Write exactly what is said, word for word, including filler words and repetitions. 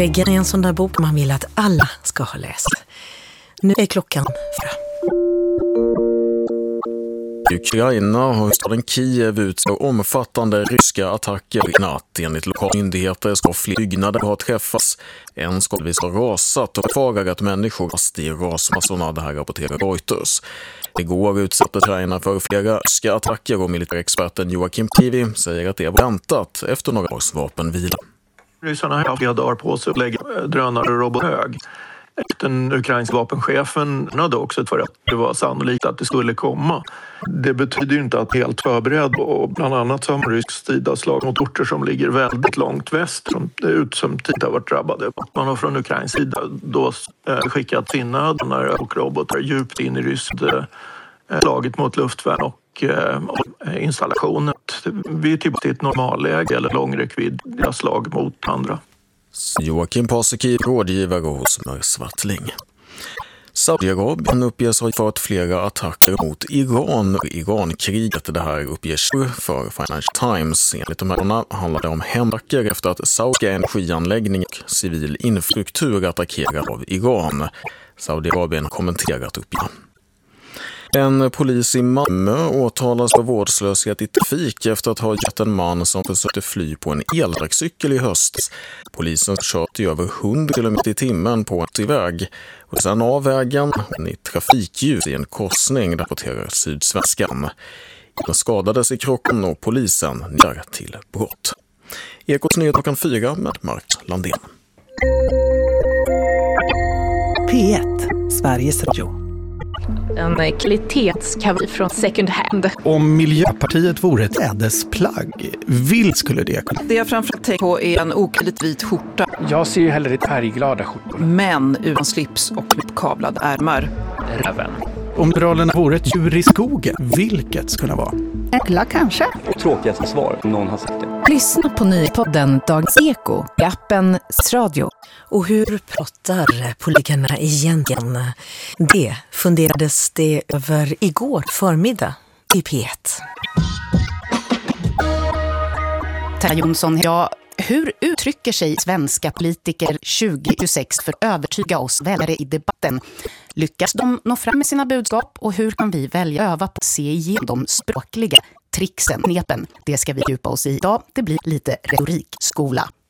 väggen är en sån där bok man vill att alla ska ha läst. Nu är klockan fyra. Ukraina har staden Kiev ut för omfattande ryska attacker i natt. Enligt lokalmyndigheter ska fler byggnader ha träffats. En ska ha rasat och befarar att människor fast i rasmassorna. Det här rapporterar Reuters. Igår utsatte Ukraina för flera ryska attacker och militärexperten Joakim Pivi säger att det är väntat efter några års vapenvila. Ryssarna har haft flera dagar på sig att lägga drönare och robothög. Den ukrainska vapenchefen hade också för att det var sannolikt att det skulle komma. Det betyder ju inte att det är helt förberedd och bland annat så har man rysk sida slag mot orter som ligger väldigt långt väst som det ut som tidigare har varit drabbade. Man har från Ukrains sida då skickat sina drönare och robotar djupt in i ryskt laget mot luftvärn och installationen. Vi är tillbaka till ett normalläge eller långräckvidd slag mot andra. Joakim Paseki, rådgivare hos Svartling. Saudiarabien uppges ha fått flera attacker mot Iran och Irankriget. Det här uppges för Financial Times. Enligt de här handlar det om hembacker efter att saudiska energianläggningar och civil infrastruktur attackeras av Iran. Saudiarabien har kommenterat uppgiften. En polis i Malmö åtalas för vårdslöshet i trafik efter att ha gett en man som försökte fly på en eldragcykel i höst. Polisen kört i över hundra kilometer i timmen på en väg och sen av vägen i trafikljus i en korsning, rapporterar Sydsvenskan. Den skadades i krocken och polisen ner till brott. Ekots nyhet klockan fyra med Mark Landén. P ett, Sveriges Radio. En kvalitetskavaj från second hand. Om Miljöpartiet vore ett ädesplagg, vill skulle det kunna? Det jag framförallt tänker på är en okredit vit skjorta. Jag ser ju hellre färgglada skjortor. Men utan slips och uppkavlade ärmar. Räven. Om liberalerna vore ett djur i skogen, vilket skulle vara? Äckla kanske? Tråkigaste svar, om någon har sagt det. Lyssna på nypodden Dagens Eko i appen Radio. Och hur pratar politikerna egentligen? Det funderades det över igår förmiddag i P ett. Terra Jonsson, ja, hur uttrycker sig svenska politiker tjugo tjugosex för att övertyga oss väljare i debatten? Lyckas de nå fram med sina budskap och hur kan vi välja öva på att se igenom de språkliga tricksen, knepen? Det ska vi djupa oss i idag. Det blir lite retorikskola.